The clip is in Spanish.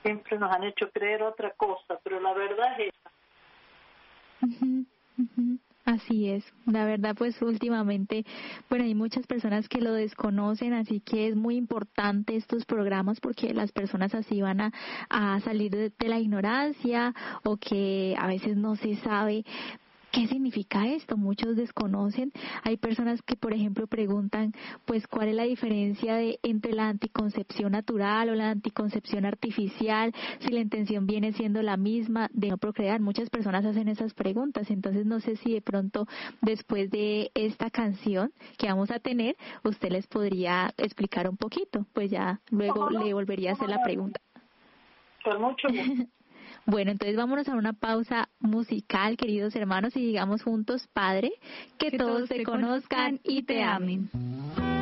siempre nos han hecho creer otra cosa, pero la verdad es esa. Uh-huh, uh-huh. Así es, la verdad pues últimamente, bueno, hay muchas personas que lo desconocen, así que es muy importante estos programas porque las personas así van a salir de la ignorancia o que a veces no se sabe. ¿Qué significa esto? Muchos desconocen. Hay personas que, por ejemplo, preguntan, pues, ¿cuál es la diferencia entre la anticoncepción natural o la anticoncepción artificial? Si la intención viene siendo la misma de no procrear. Muchas personas hacen esas preguntas. Entonces, no sé si de pronto, después de esta canción que vamos a tener, usted les podría explicar un poquito. Pues ya luego le volvería a hacer la pregunta. Con mucho gusto. Bueno, entonces vámonos a una pausa musical, queridos hermanos, y digamos juntos, Padre, que todos te conozcan y te amen.